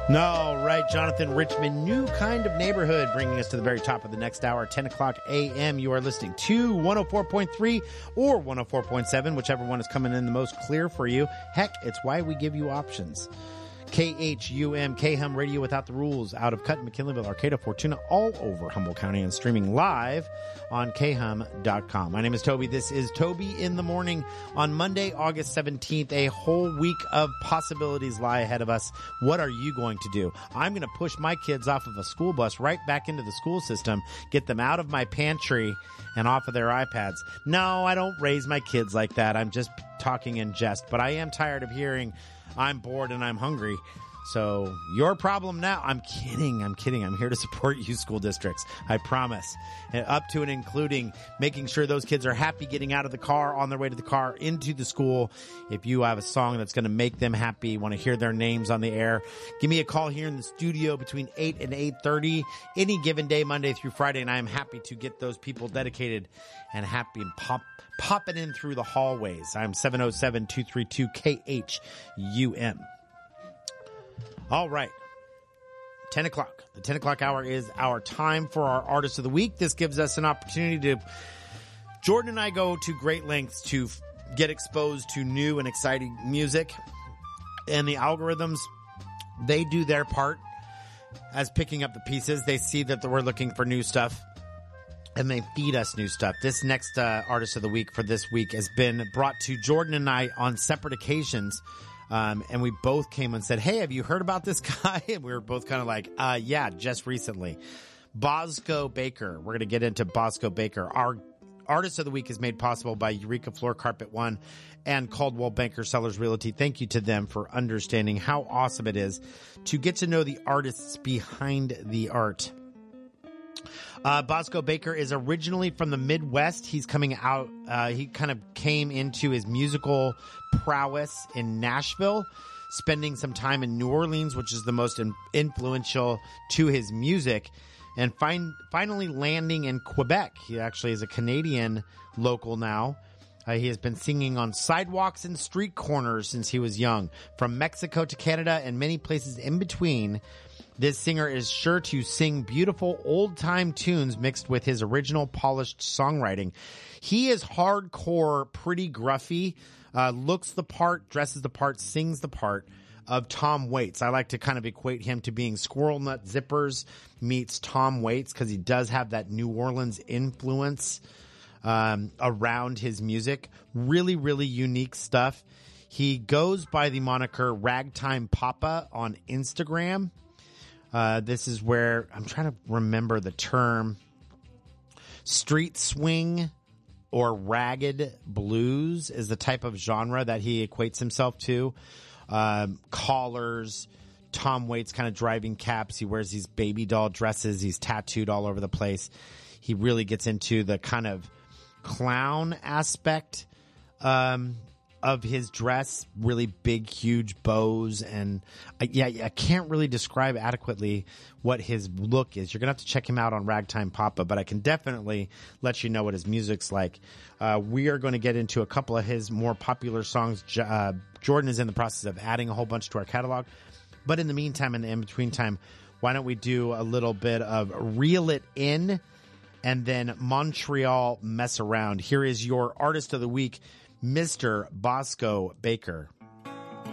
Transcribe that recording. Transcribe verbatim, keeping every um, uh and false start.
No, right, Jonathan Richman, New Kind of Neighborhood, bringing us to the very top of the next hour, ten o'clock a.m. You are listening to one oh four point three or one oh four point seven, whichever one is coming in the most clear for you. Heck, it's why we give you options. K H U M, K-Hum Radio Without the Rules, out of Cut, McKinleyville, Arcata, Fortuna, all over Humboldt County, and streaming live on K hum dot com. My name is Toby. This is Toby in the Morning on Monday, August seventeenth. A whole week of possibilities lie ahead of us. What are you going to do? I'm going to push my kids off of a school bus right back into the school system, get them out of my pantry and off of their iPads. No, I don't raise my kids like that. I'm just talking in jest, but I am tired of hearing I'm bored and I'm hungry. So your problem now. I'm kidding. I'm kidding. I'm here to support you, school districts. I promise. And up to and including making sure those kids are happy getting out of the car, on their way to the car, into the school. If you have a song that's going to make them happy, want to hear their names on the air, give me a call here in the studio between eight and eight thirty any given day, Monday through Friday. And I am happy to get those people dedicated and happy and pop, popping in through the hallways. I'm seven oh seven, two three two, K H U M. All right. ten o'clock. The ten o'clock hour is our time for our Artist of the Week. This gives us an opportunity to, Jordan and I go to great lengths to f- get exposed to new and exciting music. And the algorithms, they do their part as picking up the pieces. They see that we're looking for new stuff, and they feed us new stuff. This next uh, Artist of the Week for this week has been brought to Jordan and I on separate occasions. Um, and we both came and said, hey, have you heard about this guy? And we were both kind of like, uh, yeah, just recently. Bosco Baker. We're going to get into Bosco Baker. Our Artist of the Week is made possible by Eureka Floor Carpet One and Caldwell Banker Sellers Realty. Thank you to them for understanding how awesome it is to get to know the artists behind the art. Uh, Bosco Baker is originally from the Midwest. He's coming out, uh, he kind of came into his musical prowess in Nashville, spending some time in New Orleans, which is the most in- influential to his music, and find, finally landing in Quebec. He actually is a Canadian local now. Uh, he has been singing on sidewalks and street corners since he was young. From Mexico to Canada and many places in between, this singer is sure to sing beautiful old-time tunes mixed with his original polished songwriting. He is hardcore, pretty gruffy, uh, looks the part, dresses the part, sings the part of Tom Waits. I like to kind of equate him to being Squirrel Nut Zippers meets Tom Waits, because he does have that New Orleans influence um, around his music. Really, really unique stuff. He goes by the moniker Ragtime Papa on Instagram. Uh, this is where I'm trying to remember the term. Street swing or ragged blues is the type of genre that he equates himself to. Um, collars, Tom Waits kind of driving caps. He wears these baby doll dresses. He's tattooed all over the place. He really gets into the kind of clown aspect, um, of his dress, really big, huge bows. And I, yeah, I can't really describe adequately what his look is. You're going to have to check him out on Ragtime Papa, but I can definitely let you know what his music's like. Uh, we are going to get into a couple of his more popular songs. Uh, Jordan is in the process of adding a whole bunch to our catalog. But in the meantime, in the in-between time, why don't we do a little bit of Reel It In and then Montreal Mess Around. Here is your Artist of the Week, Mister Bosco Baker.